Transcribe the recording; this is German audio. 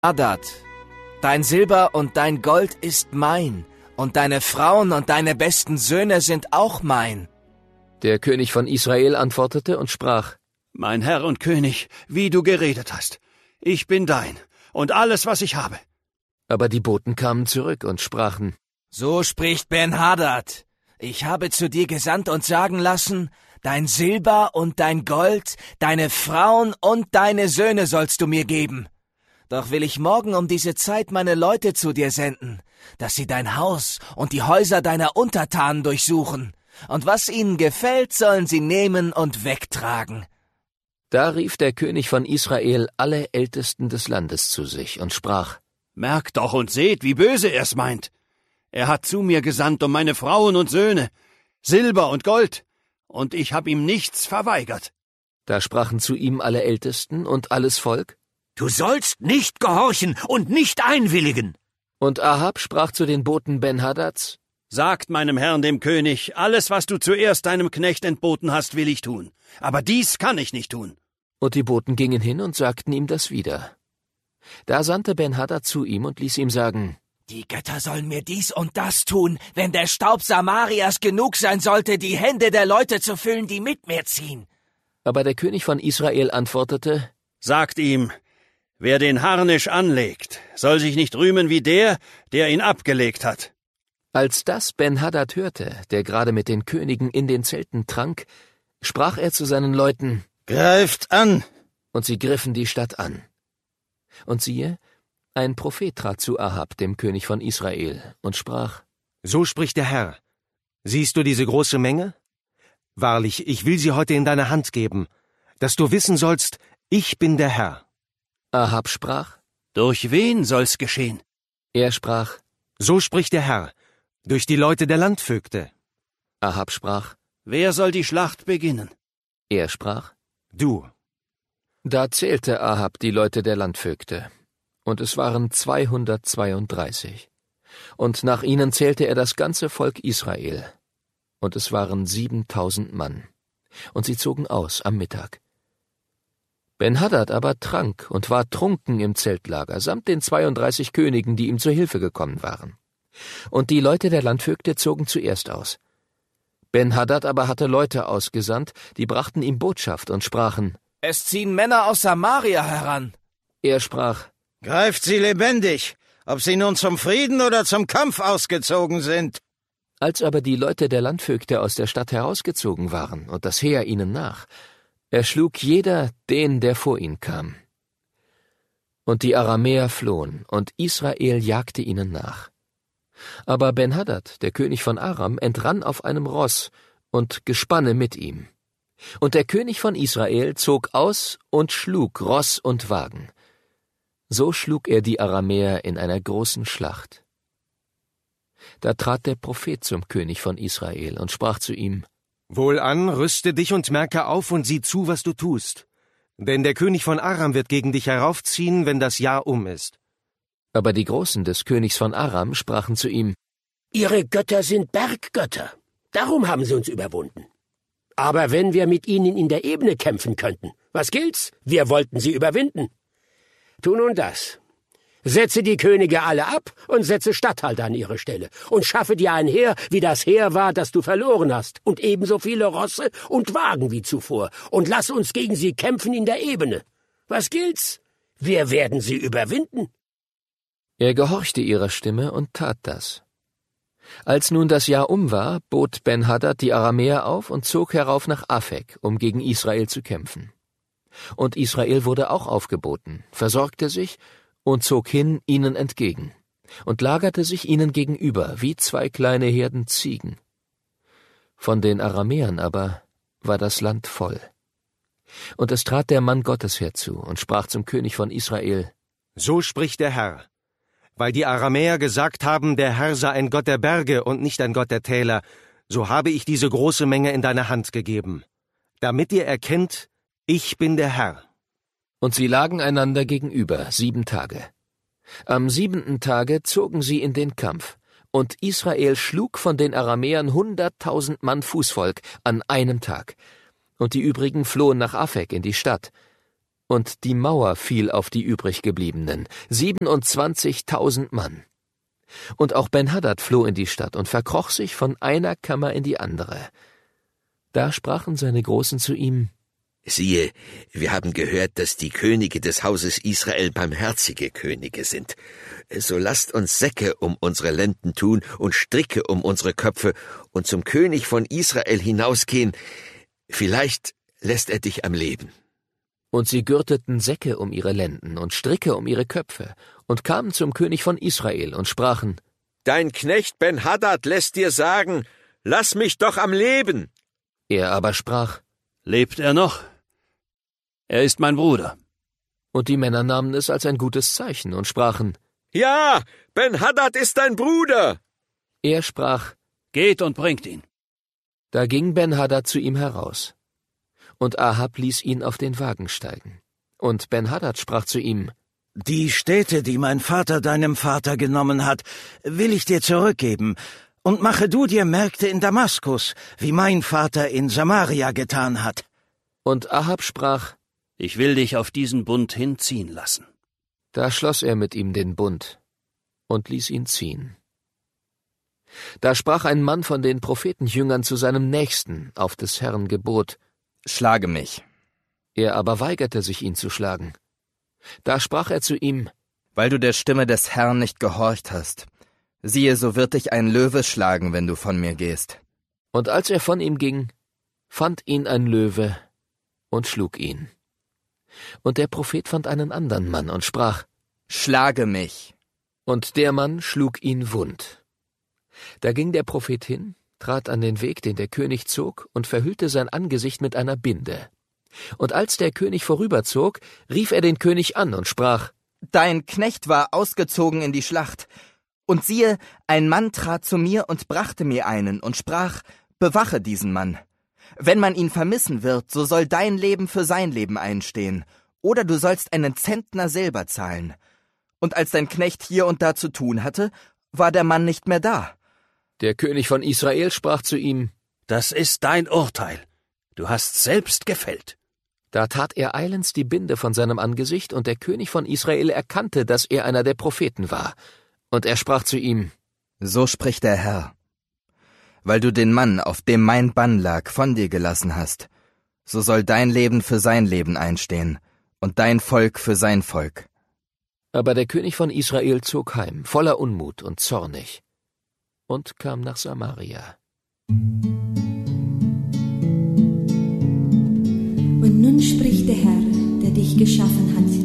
Hadad, dein Silber und dein Gold ist mein, und deine Frauen und deine besten Söhne sind auch mein. Der König von Israel antwortete und sprach: Mein Herr und König, wie du geredet hast, ich bin dein und alles, was ich habe. Aber die Boten kamen zurück und sprachen: So spricht Ben-Hadad: Ich habe zu dir gesandt und sagen lassen, dein Silber und dein Gold, deine Frauen und deine Söhne sollst du mir geben. Doch will ich morgen um diese Zeit meine Leute zu dir senden, dass sie dein Haus und die Häuser deiner Untertanen durchsuchen, und was ihnen gefällt, sollen sie nehmen und wegtragen. Da rief der König von Israel alle Ältesten des Landes zu sich und sprach: Merkt doch und seht, wie böse er's meint. Er hat zu mir gesandt um meine Frauen und Söhne, Silber und Gold, und ich hab ihm nichts verweigert. Da sprachen zu ihm alle Ältesten und alles Volk: Du sollst nicht gehorchen und nicht einwilligen. Und Ahab sprach zu den Boten Ben-Hadads: Sagt meinem Herrn, dem König, alles, was du zuerst deinem Knecht entboten hast, will ich tun. Aber dies kann ich nicht tun. Und die Boten gingen hin und sagten ihm das wieder. Da sandte Ben-Hadad zu ihm und ließ ihm sagen: Die Götter sollen mir dies und das tun, wenn der Staub Samarias genug sein sollte, die Hände der Leute zu füllen, die mit mir ziehen. Aber der König von Israel antwortete: Sagt ihm, wer den Harnisch anlegt, soll sich nicht rühmen wie der ihn abgelegt hat. Als das Ben-Hadad hörte, der gerade mit den Königen in den Zelten trank, sprach er zu seinen Leuten: Greift an! Und sie griffen die Stadt an. Und siehe, ein Prophet trat zu Ahab, dem König von Israel, und sprach: So spricht der Herr. Siehst du diese große Menge? Wahrlich, ich will sie heute in deine Hand geben, dass du wissen sollst, ich bin der Herr. Ahab sprach: Durch wen soll's geschehen? Er sprach: So spricht der Herr, durch die Leute der Landvögte. Ahab sprach: Wer soll die Schlacht beginnen? Er sprach: Du. Da zählte Ahab die Leute der Landvögte, und es waren 232. Und nach ihnen zählte er das ganze Volk Israel, und es waren 7.000 Mann, und sie zogen aus am Mittag. Ben-Hadad aber trank und war trunken im Zeltlager, samt den 32 Königen, die ihm zur Hilfe gekommen waren. Und die Leute der Landvögte zogen zuerst aus. Ben-Hadad aber hatte Leute ausgesandt, die brachten ihm Botschaft und sprachen: Es ziehen Männer aus Samaria heran. Er sprach: Greift sie lebendig, ob sie nun zum Frieden oder zum Kampf ausgezogen sind. Als aber die Leute der Landvögte aus der Stadt herausgezogen waren und das Heer ihnen nach, erschlug jeder den, der vor ihn kam. Und die Aramäer flohen, und Israel jagte ihnen nach. Aber Ben-Hadad, der König von Aram, entrann auf einem Ross und Gespanne mit ihm. Und der König von Israel zog aus und schlug Ross und Wagen. So schlug er die Aramäer in einer großen Schlacht. Da trat der Prophet zum König von Israel und sprach zu ihm: Wohlan, rüste dich und merke auf und sieh zu, was du tust. Denn der König von Aram wird gegen dich heraufziehen, wenn das Jahr um ist. Aber die Großen des Königs von Aram sprachen zu ihm: Ihre Götter sind Berggötter. Darum haben sie uns überwunden. Aber wenn wir mit ihnen in der Ebene kämpfen könnten, was gilt's? Wir wollten sie überwinden. Tu nun das. Setze die Könige alle ab und setze Statthalter an ihre Stelle und schaffe dir ein Heer, wie das Heer war, das du verloren hast, und ebenso viele Rosse und Wagen wie zuvor, und lass uns gegen sie kämpfen in der Ebene. Was gilt's? Wir werden sie überwinden. Er gehorchte ihrer Stimme und tat das. Als nun das Jahr um war, bot Ben-Hadad die Aramäer auf und zog herauf nach Afek, um gegen Israel zu kämpfen. Und Israel wurde auch aufgeboten, versorgte sich und zog hin ihnen entgegen und lagerte sich ihnen gegenüber wie 2 kleine Herden Ziegen. Von den Aramäern aber war das Land voll. Und es trat der Mann Gottes herzu und sprach zum König von Israel: So spricht der Herr. Weil die Aramäer gesagt haben, der Herr sei ein Gott der Berge und nicht ein Gott der Täler, so habe ich diese große Menge in deine Hand gegeben, damit ihr erkennt, ich bin der Herr. Und sie lagen einander gegenüber 7 Tage. Am 7. Tage zogen sie in den Kampf, und Israel schlug von den Aramäern 100.000 Mann Fußvolk an einem Tag, und die übrigen flohen nach Afek in die Stadt. Und die Mauer fiel auf die übriggebliebenen, 27.000 Mann. Und auch Ben-Hadad floh in die Stadt und verkroch sich von einer Kammer in die andere. Da sprachen seine Großen zu ihm: Siehe, wir haben gehört, dass die Könige des Hauses Israel barmherzige Könige sind. So lasst uns Säcke um unsere Lenden tun und Stricke um unsere Köpfe und zum König von Israel hinausgehen. Vielleicht lässt er dich am Leben. Und sie gürteten Säcke um ihre Lenden und Stricke um ihre Köpfe und kamen zum König von Israel und sprachen: Dein Knecht Ben-Hadad lässt dir sagen, lass mich doch am Leben. Er aber sprach: Lebt er noch? Er ist mein Bruder. Und die Männer nahmen es als ein gutes Zeichen und sprachen: Ja, Ben-Hadad ist dein Bruder. Er sprach: Geht und bringt ihn. Da ging Ben-Hadad zu ihm heraus. Und Ahab ließ ihn auf den Wagen steigen. Und Ben-Hadad sprach zu ihm: Die Städte, die mein Vater deinem Vater genommen hat, will ich dir zurückgeben, und mache du dir Märkte in Damaskus, wie mein Vater in Samaria getan hat. Und Ahab sprach: Ich will dich auf diesen Bund hinziehen lassen. Da schloss er mit ihm den Bund und ließ ihn ziehen. Da sprach ein Mann von den Prophetenjüngern zu seinem Nächsten auf des Herrn Gebot: Schlage mich. Er aber weigerte sich, ihn zu schlagen. Da sprach er zu ihm: Weil du der Stimme des Herrn nicht gehorcht hast. Siehe, so wird dich ein Löwe schlagen, wenn du von mir gehst. Und als er von ihm ging, fand ihn ein Löwe und schlug ihn. Und der Prophet fand einen anderen Mann und sprach: Schlage mich. Und der Mann schlug ihn wund. Da ging der Prophet hin, trat an den Weg, den der König zog, und verhüllte sein Angesicht mit einer Binde. Und als der König vorüberzog, rief er den König an und sprach: Dein Knecht war ausgezogen in die Schlacht. Und siehe, ein Mann trat zu mir und brachte mir einen und sprach: Bewache diesen Mann. Wenn man ihn vermissen wird, so soll dein Leben für sein Leben einstehen, oder du sollst einen Zentner Silber zahlen. Und als dein Knecht hier und da zu tun hatte, war der Mann nicht mehr da. Der König von Israel sprach zu ihm: Das ist dein Urteil. Du hast selbst gefällt. Da tat er eilends die Binde von seinem Angesicht, und der König von Israel erkannte, dass er einer der Propheten war. Und er sprach zu ihm: So spricht der Herr. Weil du den Mann, auf dem mein Bann lag, von dir gelassen hast, so soll dein Leben für sein Leben einstehen und dein Volk für sein Volk. Aber der König von Israel zog heim, voller Unmut und zornig, und kam nach Samaria. Und nun spricht der Herr, der dich geschaffen hat,